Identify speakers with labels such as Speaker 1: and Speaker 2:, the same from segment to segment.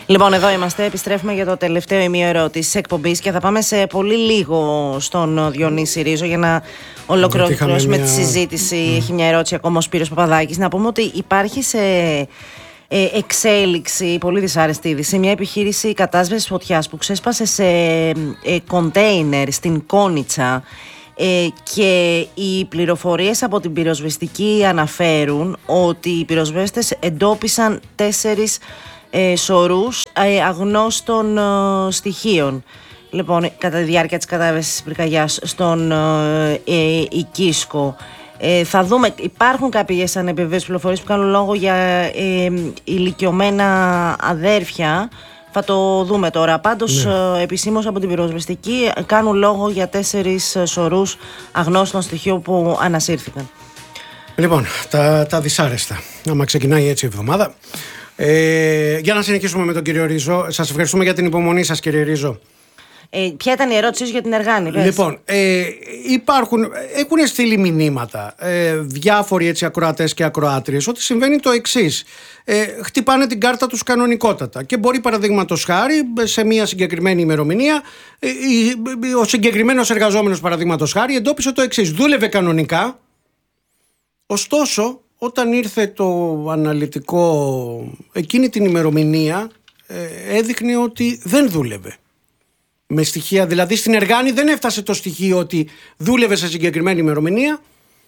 Speaker 1: Λοιπόν, εδώ είμαστε. Επιστρέφουμε για το τελευταίο ημίωρο της εκπομπής και θα πάμε σε πολύ λίγο στον Διονύση Ρίζο για να ολοκληρώσουμε τη συζήτηση. Έχει μια ερώτηση ακόμα ο Σπύρος Παπαδάκης. Να πούμε ότι υπάρχει σε εξέλιξη, πολύ δυσάρεστη είδηση, μια επιχείρηση κατάσβεσης φωτιάς που ξέσπασε σε κοντέινερ στην Κόνιτσα. Και οι πληροφορίες από την πυροσβεστική αναφέρουν ότι οι πυροσβέστες εντόπισαν 4 σωρούς αγνώστων στοιχείων. Λοιπόν, κατά τη διάρκεια της κατάβεσης της πυρκαγιάς στον Οικίσκο. Θα δούμε, υπάρχουν κάποιες ανεπιβεβαίωτες πληροφορίες που κάνουν λόγο για ηλικιωμένα αδέρφια. Θα το δούμε τώρα. Πάντως, επισήμως από την πυροσβεστική κάνουν λόγο για 4 σωρούς αγνώστων στοιχείων που ανασύρθηκαν. Λοιπόν,
Speaker 2: τα δυσάρεστα. Άμα ξεκινάει έτσι η εβδομάδα. Για να συνεχίσουμε με τον κύριο Ρίζο. Σας ευχαριστούμε για την υπομονή σας, κύριε Ρίζο.
Speaker 1: Ποια ήταν η ερώτησή για την Εργάνη, πες?
Speaker 2: Λοιπόν, έχουν στείλει μηνύματα διάφοροι έτσι ακροατές και ακροάτριες ότι συμβαίνει το εξής. Χτυπάνε την κάρτα τους κανονικότατα και μπορεί, παραδείγματος χάρη, σε μια συγκεκριμένη ημερομηνία ο συγκεκριμένος εργαζόμενος, παραδείγματος χάρη, εντόπισε το εξής: δούλευε κανονικά, ωστόσο όταν ήρθε το αναλυτικό εκείνη την ημερομηνία έδειχνε ότι δεν δούλευε. Με στοιχεία, δηλαδή στην Εργάνη δεν έφτασε το στοιχείο ότι δούλευε σε συγκεκριμένη ημερομηνία,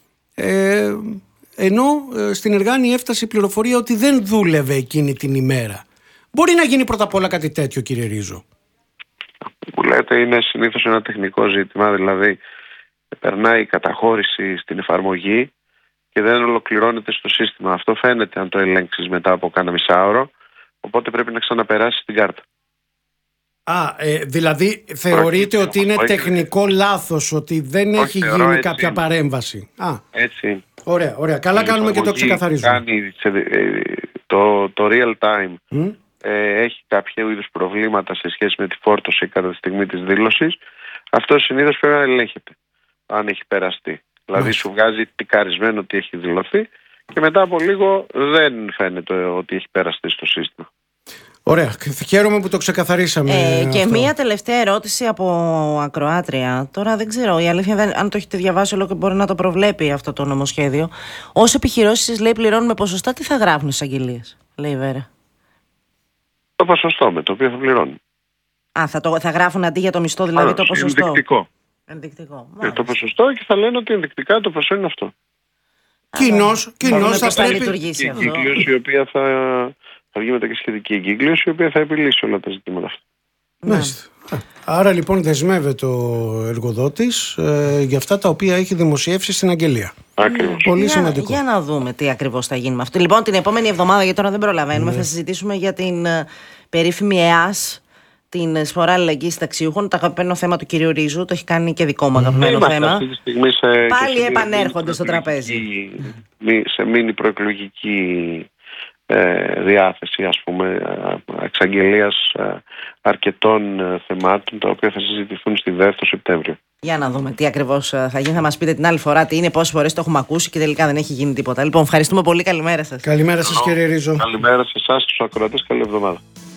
Speaker 2: ενώ στην Εργάνη έφτασε η πληροφορία ότι δεν δούλευε εκείνη την ημέρα. Μπορεί να γίνει πρώτα απ' όλα κάτι τέτοιο, κύριε Ρίζο?
Speaker 3: Που λέτε είναι συνήθως ένα τεχνικό ζήτημα, δηλαδή περνάει η καταχώρηση στην εφαρμογή και δεν ολοκληρώνεται στο σύστημα. Αυτό φαίνεται αν το ελέγξεις μετά από κάνα μισάωρο, οπότε πρέπει να ξαναπεράσει στην κάρτα.
Speaker 2: Δηλαδή θεωρείτε ότι είναι τεχνικό λάθος, ότι δεν έχει γίνει κάποια παρέμβαση?
Speaker 3: Έτσι.
Speaker 2: Ωραία. Καλά κάνουμε και το ξεκαθαρίζουμε.
Speaker 3: Κάνει το real time έχει κάποιο είδους προβλήματα σε σχέση με τη φόρτωση κατά τη στιγμή της δήλωσης. Αυτό συνήθως πρέπει να ελέγχεται αν έχει περαστεί. Δηλαδή σου βγάζει τικαρισμένο ότι έχει δηλωθεί και μετά από λίγο δεν φαίνεται ότι έχει περαστεί στο σύστημα.
Speaker 2: Ωραία, χαίρομαι που το ξεκαθαρίσαμε.
Speaker 1: Και μία τελευταία ερώτηση από ακροάτρια. Τώρα δεν ξέρω, η αλήθεια αν το έχετε διαβάσει όλο και μπορεί να το προβλέπει αυτό το νομοσχέδιο. Ως επιχειρήσεις, λέει, πληρώνουμε ποσοστά, τι θα γράφουν στις αγγελίες, λέει η Βέρα?
Speaker 3: Το ποσοστό με το οποίο θα πληρώνουν.
Speaker 1: Θα γράφουν αντί για το μισθό, δηλαδή το ποσοστό.
Speaker 3: Ενδεικτικό. Το ποσοστό και θα λένε ότι ενδεικτικά το ποσό είναι αυτό.
Speaker 2: Κοινώς θα
Speaker 1: λειτουργήσει αυτό.
Speaker 3: Η εγκύκλωση η οποία θα βγει μετά και σχετική εγκύκλωση, η οποία θα επιλύσει όλα τα ζητήματα αυτά.
Speaker 2: Μάλιστα. Άρα λοιπόν δεσμεύεται ο εργοδότης για αυτά τα οποία έχει δημοσιεύσει στην αγγελία.
Speaker 3: Ακριβώς.
Speaker 2: Πολύ σημαντικό.
Speaker 1: Για να δούμε τι ακριβώς θα γίνει με αυτό. Λοιπόν, την επόμενη εβδομάδα, γιατί τώρα δεν προλαβαίνουμε, θα συζητήσουμε για την περίφημη ΕΑΣ, την Εισφορά Αλληλεγγύης Ταξιούχων. Το αγαπημένο θέμα του κυρίου Ρίζου, το έχει κάνει και δικό μου αγαπημένο θέμα. Πάλι επανέρχονται στο τραπέζι.
Speaker 3: Σε μήνυ προεκλογική διάθεση, ας πούμε, εξαγγελίας αρκετών θεμάτων, τα οποία θα συζητηθούν στη ΔΕΘ το Σεπτέμβριο.
Speaker 1: Για να δούμε τι ακριβώς θα γίνει. Θα μας πείτε την άλλη φορά τι είναι, πόσες φορές το έχουμε ακούσει και τελικά δεν έχει γίνει τίποτα. Λοιπόν, ευχαριστούμε πολύ. Καλημέρα σας.
Speaker 2: Καλημέρα σας, κύριε Ρίζο.
Speaker 3: Καλημέρα σε εσάς, τους ακροατές. Καλή εβδομάδα.